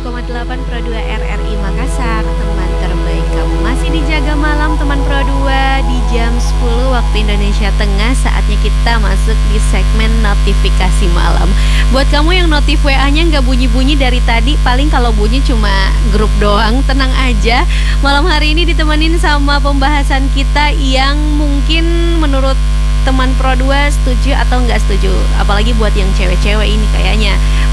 107,8 Pro 2 RRI Makassar. Teman terbaik kamu masih dijaga malam teman Pro 2 di jam 10 waktu Indonesia Tengah. Saatnya kita masuk di segmen notifikasi malam. Buat kamu yang notif WA-nya nggak bunyi-bunyi dari tadi, paling kalau bunyi cuma grup doang, tenang aja. Malam hari ini ditemenin sama pembahasan kita yang mungkin menurut teman Pro 2 setuju atau nggak setuju. Apalagi buat yang cewek-cewek ini kayaknya